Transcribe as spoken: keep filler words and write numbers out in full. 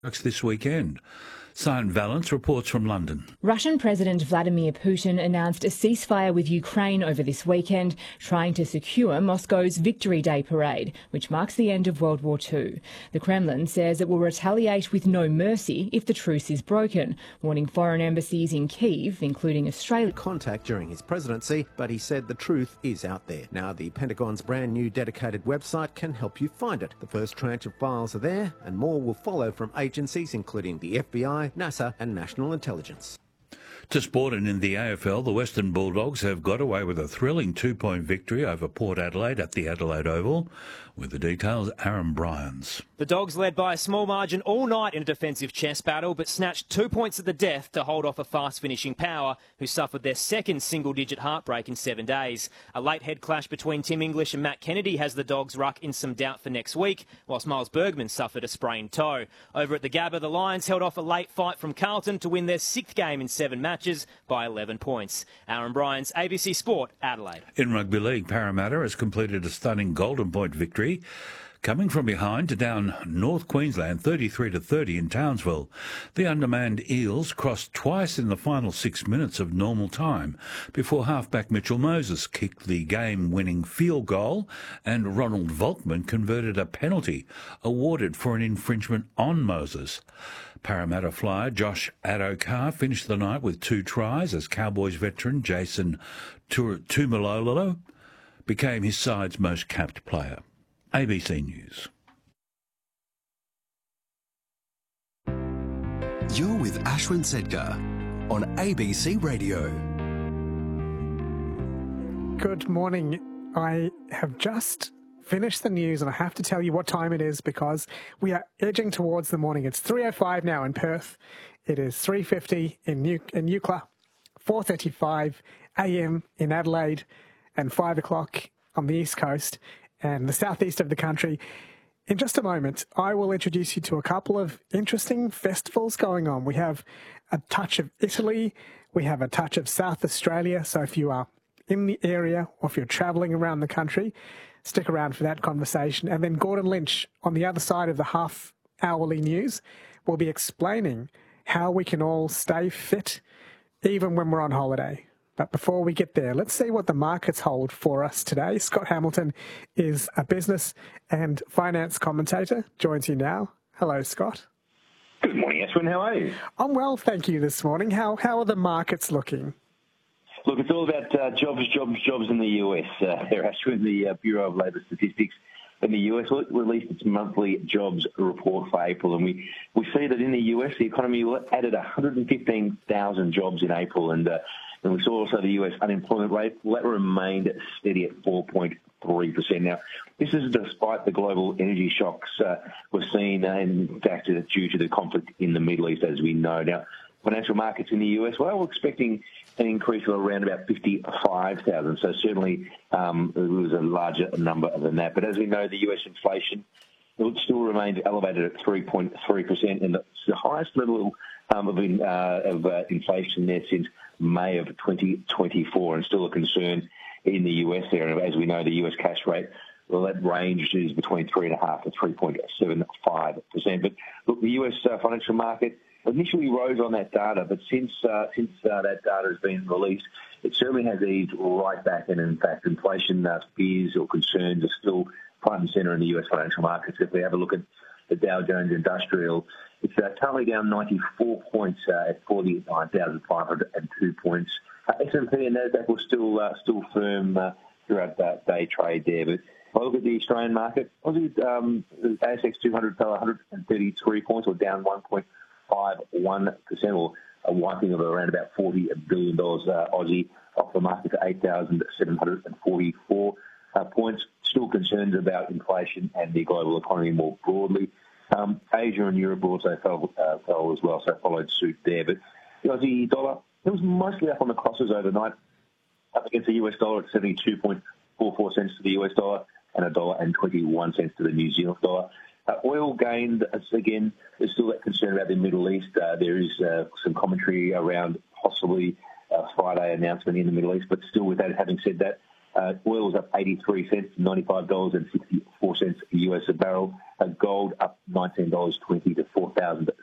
This weekend. Sian Valance reports from London. Russian President Vladimir Putin announced a ceasefire with Ukraine over this weekend, trying to secure Moscow's Victory Day parade, which marks the end of World War Two. The Kremlin says it will retaliate with no mercy if the truce is broken, warning foreign embassies in Kyiv, including Australia. Contact during his presidency, but he said the truth is out there. Now the Pentagon's brand new dedicated website can help you find it. The first tranche of files are there, and more will follow from agencies including the F B I, NASA and National Intelligence. To sport, and in the A F L, the Western Bulldogs have got away with a thrilling two-point victory over Port Adelaide at the Adelaide Oval. With the details, Aaron Bryans. The Dogs led by a small margin all night in a defensive chess battle, but snatched two points at the death to hold off a fast-finishing Power, who suffered their second single-digit heartbreak in seven days. A late head clash between Tim English and Matt Kennedy has the Dogs' ruck in some doubt for next week, whilst Miles Bergman suffered a sprained toe. Over at the Gabba, the Lions held off a late fight from Carlton to win their sixth game in seven matches by eleven points. Aaron Bryans, A B C Sport, Adelaide. In Rugby League, Parramatta has completed a stunning Golden Point victory, coming from behind to down North Queensland thirty-three to thirty in Townsville. The undermanned Eels crossed twice in the final six minutes of normal time before halfback Mitchell Moses kicked the game-winning field goal and Ronald Volkman converted a penalty awarded for an infringement on Moses. Parramatta flyer Josh Addo-Carr finished the night with two tries as Cowboys veteran Jason Tuimoloau became his side's most capped player. A B C News. You're with Ashwin Sedgar on A B C Radio. Good morning. I have just finished the news and I have to tell you what time it is because we are edging towards the morning. It's three oh five now in Perth. It is three fifty in, New- in Eucla, four thirty-five a m in Adelaide, and five o'clock on the East Coast and the southeast of the country. In just a moment, I will introduce you to a couple of interesting festivals going on. We have a touch of Italy, we have a touch of South Australia, so if you are in the area or if you're travelling around the country, stick around for that conversation. And then Gordon Lynch, on the other side of the half-hourly news, will be explaining how we can all stay fit even when we're on holiday. But before we get there, let's see what the markets hold for us today. Scott Hamilton is a business and finance commentator, joins you now. Hello, Scott. Good morning, Ashwin. How are you? I'm well, thank you, this morning. How how are the markets looking? Look, it's all about uh, jobs, jobs, jobs in the U S. Uh, there, Ashwin, the uh, Bureau of Labour Statistics in the U S released its monthly jobs report for April, and we, we see that in the U S, the economy added one hundred fifteen thousand jobs in April, and uh, And we saw also the U S unemployment rate that remained steady at four point three percent. Now, this is despite the global energy shocks uh, we've seen, uh, in fact, uh, due to the conflict in the Middle East, as we know. Now, financial markets in the U S, well, we're expecting an increase of around about fifty-five thousand. So certainly um, it was a larger number than that. But as we know, the U S inflation it still remains elevated at three point three percent, and it's the highest level um, of, in, uh, of uh, inflation there since May of twenty twenty-four, and still a concern in the U S there. And as we know, the U S cash rate, well, that range is between three point five to three point seven five percent. But look, the U S uh, financial market initially rose on that data, but since uh, since uh, that data has been released, it certainly has eased right back. And in fact, inflation uh, fears or concerns are still front and centre in the U S financial markets. If we have a look at the Dow Jones Industrial, it's uh, currently down ninety-four points uh, at forty-nine thousand five hundred two points. Uh, S and P and Nasdaq were still uh, still firm uh, throughout that day trade there. But if I look at the Australian market, Aussie, um, the A S X two hundred fell one hundred thirty-three points, or down one point five one percent, or a wiping of around about forty billion dollars uh, Aussie off the market to eight thousand seven hundred forty-four uh, points. Still concerns about inflation and the global economy more broadly. Um, Asia and Europe also fell, uh, fell as well, so followed suit there. But the Aussie dollar, it was mostly up on the crosses overnight, up against the U S dollar at seventy-two point four four cents to the U S dollar and a dollar and twenty-one cents to the New Zealand dollar. Uh, oil gained, again, there's still that concern about the Middle East. Uh, there is uh, some commentary around possibly a Friday announcement in the Middle East, but still with that, having said that, Uh, oil was up eighty-three cents to ninety-five dollars and sixty-four cents U S a barrel. Uh, gold up nineteen dollars twenty to four thousand